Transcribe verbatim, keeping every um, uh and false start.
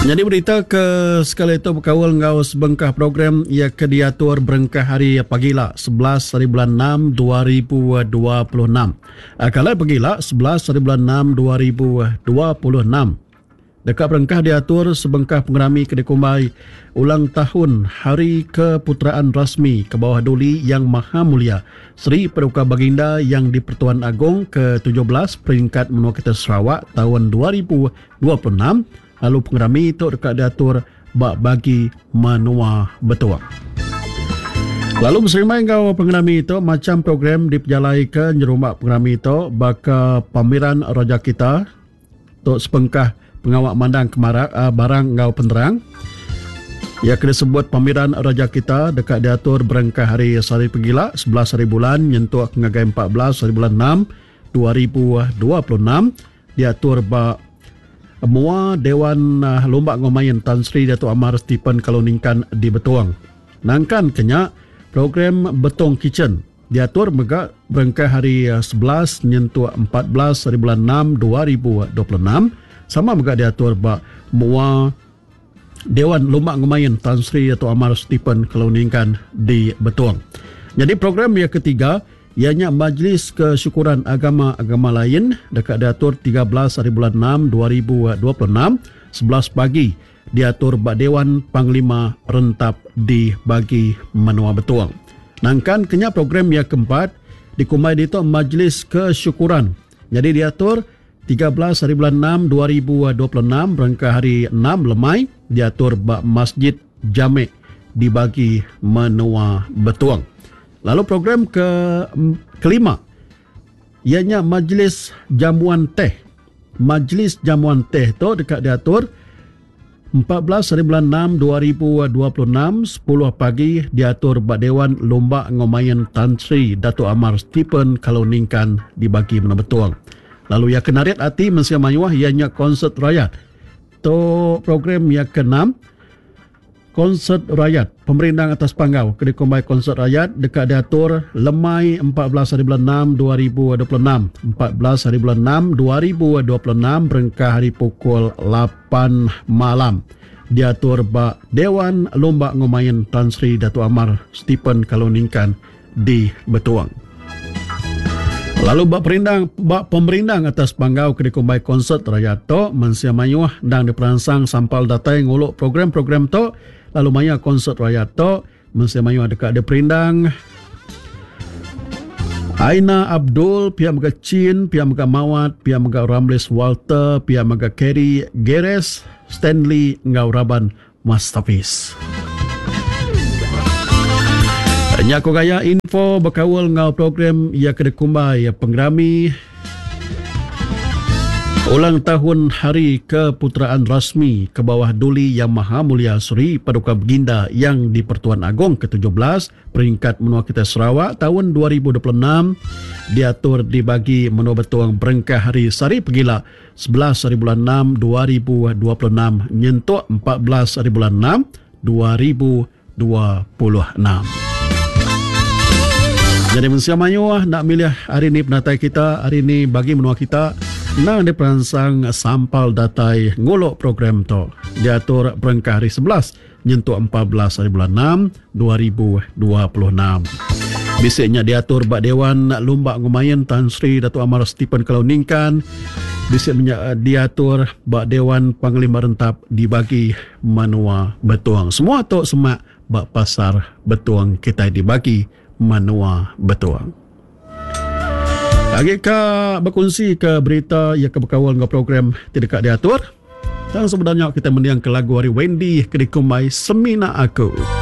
Jadi berita ke sekali itu berkawal ngau sebengkah program ia ke diatur berengkah hari pagila sebelas hari bulan enam dua ribu dua puluh enam. Kalau pagila sebelas hari bulan enam dua ribu dua puluh enam. Dekat berengkah diatur sebengkah pengerami kedai kumbai ulang tahun Hari Keputeraan Rasmi ke bawah Duli Yang Maha Mulia Seri Paduka Baginda Yang di-Pertuan Agong ke tujuh belas peringkat Menua Kita Sarawak tahun dua ribu dua puluh enam. Lalu pengerami itu dekat diatur bak bagi menua betuang. Lalu berserimai kau pengerami itu macam program diperjalai ke nyerumak pengerami itu baka pameran Raja Kita untuk sepengkah pengawak mandang kemarak uh, barang ngau penerang. Ia kena sebut pameran Raja Kita dekat diatur berengkah hari Sari Pegila sebelas hari bulan nyentuh ngagai empat belas hari bulan enam dua ribu dua puluh enam diatur bak Mua Dewan uh, Lomba Ngomayan Tan Sri Datuk Amar Stephen Kaluningkan di Betuang. Nangkan kenyak program Betong Kitchen diatur megak berengkah hari uh, sebelas nyentuh empat belas hari bulan enam dua ribu dua puluh enam. Sama megak diatur bak Mua Dewan Lomba Ngomayan Tan Sri Datuk Amar Stephen Kaluningkan di Betuang. Jadi program yang ketiga ianya Majlis Kesyukuran Agama-Agama Lain dekat diatur tiga belas hari bulan enam dua ribu dua puluh enam sebelas pagi diatur bak Dewan Panglima Rentap di bagi Menua Betuang. Nangkan kenya program yang keempat dikumai di tu Majlis Kesyukuran. Jadi diatur tiga belas hari bulan enam dua ribu dua puluh enam berengkah hari enam Lemai diatur bak Masjid Jamek di bagi Menua Betuang. Lalu program ke kelima ianya Majlis Jamuan Teh. Majlis Jamuan Teh tu dekat diatur empat belas hari bulan enam dua ribu dua puluh enam sepuluh pagi diatur bak Dewan Lomba Ngomayan Tan Sri Datuk Amar Stephen Kaluningkan di bagi Menua Betuang. Lalu yang kenariat hati Mensia Mayuah ianya konsert rakyat. Tu program yang keenam Konsert Rakyat, Pemerintah Atas Panggau, kedai kumbai Konsert Rakyat dekat diatur Lemai empat belas hari bulan enam dua ribu dua puluh enam. empat belas hari bulan enam dua ribu dua puluh enam berengkah hari pukul lapan malam. Diatur bak Dewan Lomba Ngomayan Tan Sri Datuk Amar Stephen Kaluningkan di Betuang. Lalu bak perindang bak pemerintah atas panggau kedai kumbai Konsert Rakyat to Mensia Mayuah dan diperangsang sampal datai nguluk program-program to. Lalu maya Konsert Rakyat to Mensia Mayuah dekat ada perindang Aina Abdul, pihak Mega Chin, pihak Mega Mawat, pihak Mega Ramlis Walter, pihak Mega Kerry Geres, Stanley Ngau Raban Mastafis. Nya ko gaya info berkawal ngau program ia kedai kumbai pengerami ulang tahun Hari Keputeraan Rasmi ke bawah Duli Yang Maha Mulia Seri Paduka Baginda Yang di-Pertuan Agong ke tujuh belas peringkat Menua Kita Sarawak tahun dua ribu dua puluh enam diatur dibagi Menua Betuang berengkah hari Sari Pegila sebelas hari bulan enam dua ribu dua puluh enam nyentuk empat belas hari bulan enam dua ribu dua puluh enam. Jadi Mensia Mayuah nak milih hari ini penatai kita, hari ini bagi menua kita nak diperangsang sampal datai nguluk program tu. Diatur berengkah hari sebelas nyentuh empat belas hari bulan enam dua ribu dua puluh enam. Bisiknya diatur bak Dewan Lomba Ngomayan Tan Sri Datuk Amar Stephen Kaluningkan. Bisiknya diatur bak Dewan Panglima Rentap dibagi Menua Betuang. Semua tu semak bak pasar Betuang kita dibagi Menua Betuang. Lagi ka berkongsi ke berita yang berkawal dengan program tidak diatur. Dan sebenarnya kita mendiang ke lagu hari Wendy kedai kumbai Semina Aku.